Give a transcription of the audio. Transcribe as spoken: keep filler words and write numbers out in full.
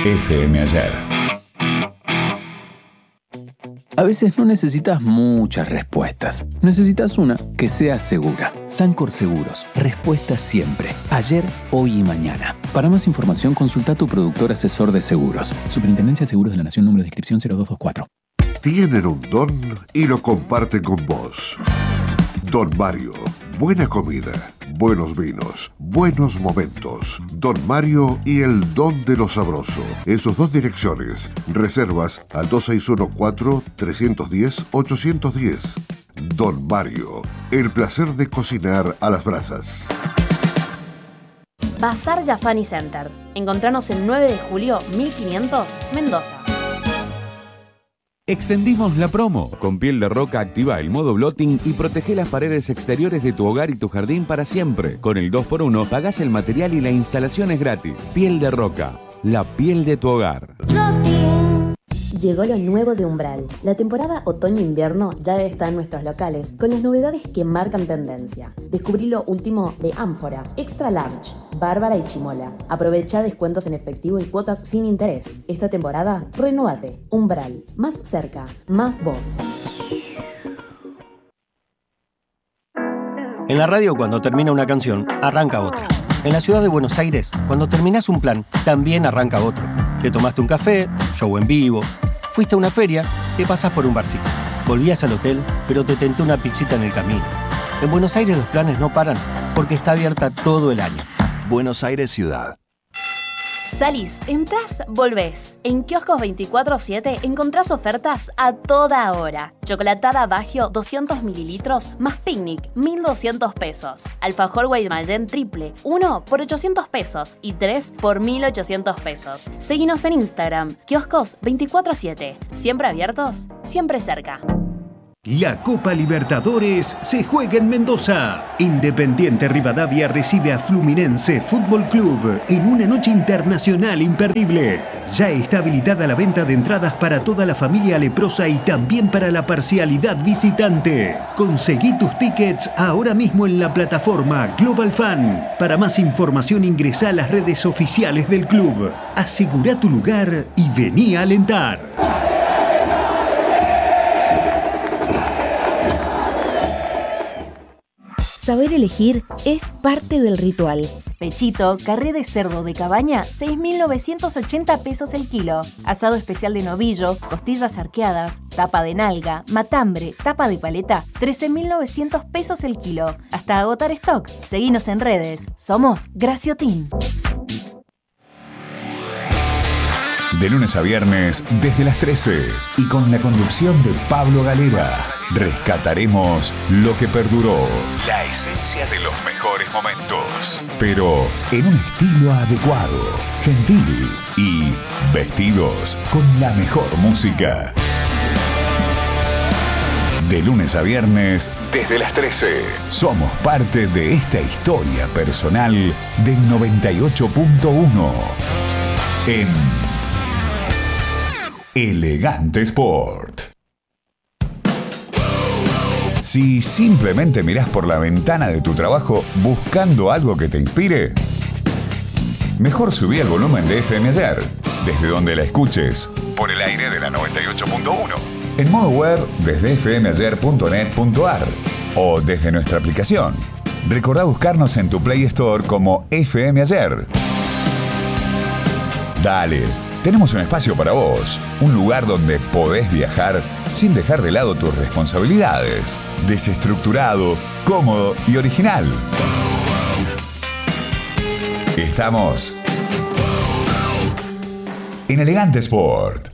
F M Ayer. A veces no necesitas muchas respuestas. Necesitas una que sea segura. Sancor Seguros. Respuesta siempre. Ayer, hoy y mañana. Para más información, consulta a tu productor asesor de seguros. Superintendencia de Seguros de la Nación, número de inscripción cero dos dos cuatro. Tienen un don y lo comparten con vos. Don Mario. Buena comida, buenos vinos, buenos momentos. Don Mario y el don de lo sabroso. En sus dos direcciones. Reservas al dos seis uno cuatro, tres uno cero, ocho uno cero. Don Mario. El placer de cocinar a las brasas. Bazar Yafani Center. Encontranos el nueve de julio mil quinientos, Mendoza. Extendimos la promo. Con Piel de Roca activa el modo blotting y protege las paredes exteriores de tu hogar y tu jardín para siempre. Con el dos por uno pagás el material y la instalación es gratis. Piel de Roca, la piel de tu hogar. Llegó lo nuevo de Umbral. La temporada otoño-invierno ya está en nuestros locales con las novedades que marcan tendencia. Descubrí lo último de Ánfora, Extra Large, Bárbara y Chimola. Aprovecha descuentos en efectivo y cuotas sin interés. Esta temporada, renovate. Umbral. Más cerca, más vos. En la radio, cuando termina una canción, arranca otra. En la ciudad de Buenos Aires, cuando terminás un plan, también arranca otro. Te tomaste un café, show en vivo, fuiste a una feria, te pasás por un barcito. Volvías al hotel, pero te tentó una pizzita en el camino. En Buenos Aires los planes no paran, porque está abierta todo el año. Buenos Aires Ciudad. Salís, entrás, volvés. En Kioscos veinticuatro siete encontrás ofertas a toda hora. Chocolatada Baggio doscientos mililitros más picnic, mil doscientos pesos. Alfajor Guaymallén triple, uno por ochocientos pesos y tres por mil ochocientos pesos. Seguinos en Instagram, Kioscos veinticuatro siete. Siempre abiertos, siempre cerca. La Copa Libertadores se juega en Mendoza. Independiente Rivadavia recibe a Fluminense Fútbol Club en una noche internacional imperdible. Ya está habilitada la venta de entradas para toda la familia leprosa y también para la parcialidad visitante. Conseguí tus tickets ahora mismo en la plataforma Global Fan. Para más información ingresá a las redes oficiales del club. Asegura tu lugar y vení a alentar. Saber elegir es parte del ritual. Pechito, carré de cerdo de cabaña, seis mil novecientos ochenta pesos el kilo. Asado especial de novillo, costillas arqueadas, tapa de nalga, matambre, tapa de paleta, trece mil novecientos pesos el kilo. Hasta agotar stock. Seguinos en redes. Somos Graciotín. De lunes a viernes, desde las trece, y con la conducción de Pablo Galera, rescataremos lo que perduró, la esencia de los mejores momentos, pero en un estilo adecuado, gentil y vestidos con la mejor música. De lunes a viernes, desde las trece, somos parte de esta historia personal del noventa y ocho punto uno en Elegante Sport. Si simplemente mirás por la ventana de tu trabajo buscando algo que te inspire, mejor subí el volumen de F M Ayer, desde donde la escuches, por el aire de la noventa y ocho punto uno, en modo web desde f m ayer punto net punto a r o desde nuestra aplicación. Recordá buscarnos en tu Play Store como F M Ayer. Dale. Tenemos un espacio para vos, un lugar donde podés viajar sin dejar de lado tus responsabilidades. Desestructurado, cómodo y original. Estamos en Elegante Sport.